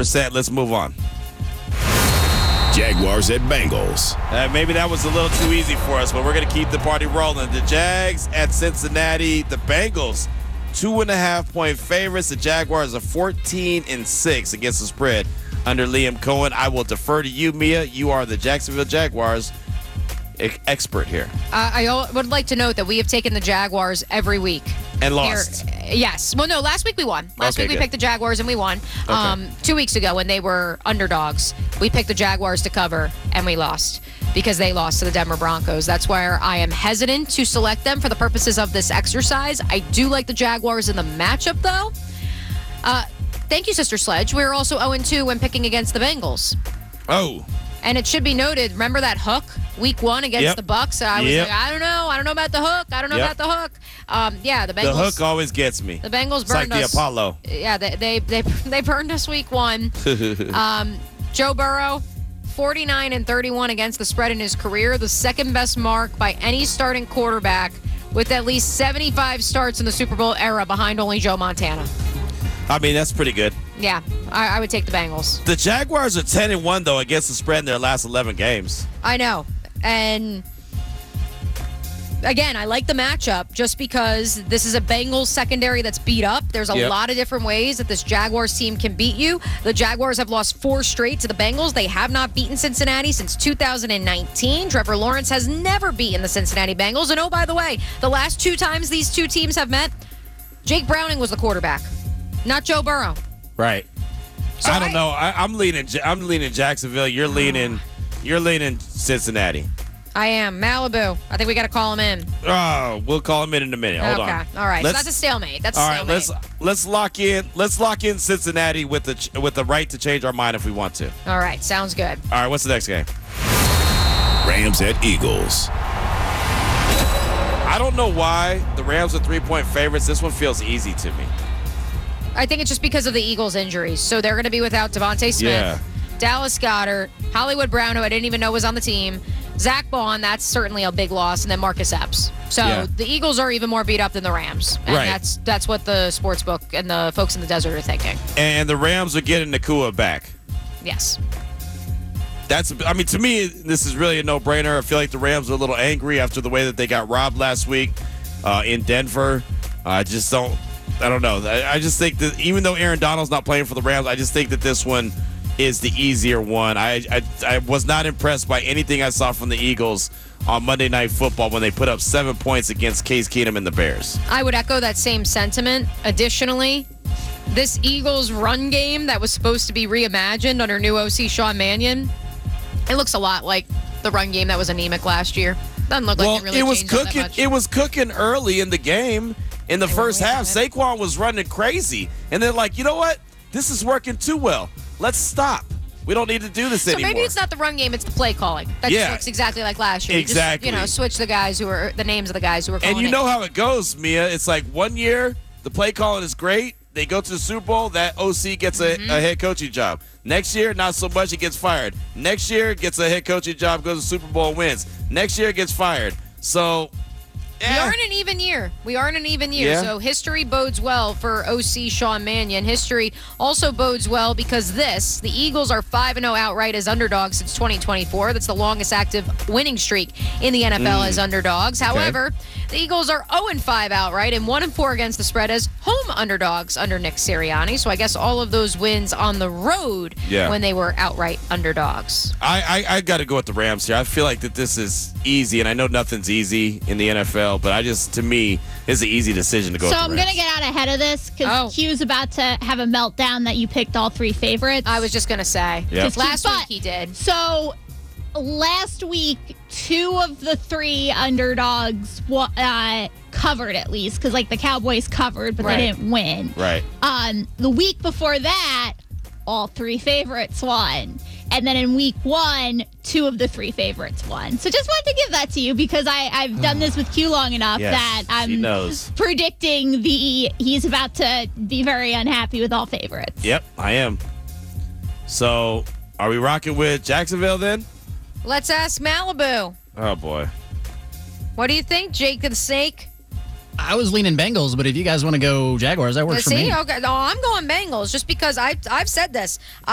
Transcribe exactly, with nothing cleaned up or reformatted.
percent. Let's move on. Jaguars at Bengals. Uh, maybe that was a little too easy for us, but we're going to keep the party rolling. The Jags at Cincinnati. The Bengals, two and a half point favorites. The Jaguars are fourteen and six against the spread under Liam Cohen. I will defer to you, Mia. You are the Jacksonville Jaguars e- expert here. Uh, I al- would like to note that we have taken the Jaguars every week. And lost. Here. Yes. Well, no, last week we won. Last Okay, week we good. picked the Jaguars and we won. Okay. Um, two weeks ago when they were underdogs, we picked the Jaguars to cover and we lost because they lost to the Denver Broncos. That's where I am hesitant to select them for the purposes of this exercise. I do like the Jaguars in the matchup, though. Uh, thank you, Sister Sledge. We were also oh and two when picking against the Bengals. Oh. And it should be noted, remember that hook week one against Yep. the Bucks? I was Yep. like, I don't know. I don't know about the hook. I don't know Yep. about the hook. Um, yeah, the The Bengals. hook always gets me. The Bengals It's like burned the us. Apollo. Yeah, they, they they they burned us week one. um, Joe Burrow, forty-nine and thirty-one against the spread in his career, the second best mark by any starting quarterback with at least seventy-five starts in the Super Bowl era, behind only Joe Montana. I mean, that's pretty good. Yeah, I, I would take the Bengals. The Jaguars are ten and one, though, against the spread in their last eleven games. I know, and again, I like the matchup just because this is a Bengals secondary that's beat up. There's a Yep. lot of different ways that this Jaguars team can beat you. The Jaguars have lost four straight to the Bengals. They have not beaten Cincinnati since two thousand nineteen. Trevor Lawrence has never beaten the Cincinnati Bengals. And oh, by the way, the last two times these two teams have met, Jake Browning was the quarterback, not Joe Burrow. Right. So I don't I- know. I, I'm leaning. I'm leaning Jacksonville. You're leaning. You're leaning Cincinnati. I am. Malibu. I think we got to call him in. Oh, we'll call him in in a minute. Hold okay. on. All right. So Let's- that's a stalemate. That's a All right. stalemate. Let's let's lock in. Let's lock in Cincinnati with the ch- with the right to change our mind if we want to. All right. Sounds good. All right. What's the next game? Rams at Eagles. I don't know why the Rams are three point favorites. This one feels easy to me. I think it's just because of the Eagles' injuries. So they're going to be without Devontae Smith, Yeah. Dallas Goedert, Hollywood Brown, who I didn't even know was on the team, Zach Bond, that's certainly a big loss, and then Marcus Epps. So Yeah. the Eagles are even more beat up than the Rams. And Right. that's that's what the sports book and the folks in the desert are thinking. And the Rams are getting Nakua back. Yes. That's, I mean, to me, this is really a no-brainer. I feel like the Rams are a little angry after the way that they got robbed last week uh, in Denver. I just don't, I don't know. I, I just think that even though Aaron Donald's not playing for the Rams, I just think that this one is the easier one. I, I, I was not impressed by anything I saw from the Eagles on Monday Night Football when they put up seven points against Case Keenum and the Bears. I would echo that same sentiment. Additionally, this Eagles run game that was supposed to be reimagined under new O C Sean Mannion, it looks a lot like the run game that was anemic last year. Doesn't look like Well, it really it was changed all that cooking. much. It was cooking early in the game. In the They were first winning half, it. Saquon was running crazy, and they're like, you know what? This is working too well. Let's stop. We don't need to do this So anymore. maybe it's not the run game; it's the play calling. That Yeah. just looks exactly like last year. You Exactly. Just, you know, switch the guys who are the names of the guys who are calling And you it. know how it goes, Mia. It's like one year the play calling is great. They go to the Super Bowl. That O C gets a, Mm-hmm. a head coaching job. Next year, not so much. He gets fired. Next year, gets a head coaching job, goes to Super Bowl, wins. Next year, gets fired. So, We eh. are in an even year. We are in an even year. Yeah. So history bodes well for O C Sean Mannion. History also bodes well because this, the Eagles are five and oh outright as underdogs since twenty twenty-four. That's the longest active winning streak in the N F L as underdogs. However, the Eagles are oh and five outright and one and four against the spread as home underdogs under Nick Sirianni. So I guess all of those wins on the road Yeah. when they were outright underdogs. I, I, I got to go with the Rams here. I feel like that this is easy, and I know nothing's easy in the N F L, but I just, to me, it's an easy decision to go So with I'm the going Rams. to get out ahead of this because Oh. Q's about to have a meltdown that you picked all three favorites. I was just going to say. Yep. Last But- week he did. So last week, two of the three underdogs wa- uh, covered at least because like the Cowboys covered, but Right. they didn't win. Right. Um, the week before that, all three favorites won. And then in week one, two of the three favorites won. So just wanted to give that to you because I, I've done this with Q long enough Yes, that she I'm knows. predicting the he's about to be very unhappy with all favorites. Yep, I am. So, are we rocking with Jacksonville then? Let's ask Malibu. Oh, boy. What do you think, Jake the Snake? I was leaning Bengals, but if you guys want to go Jaguars, that works for See, me. okay. No, I'm going Bengals just because I I've said this.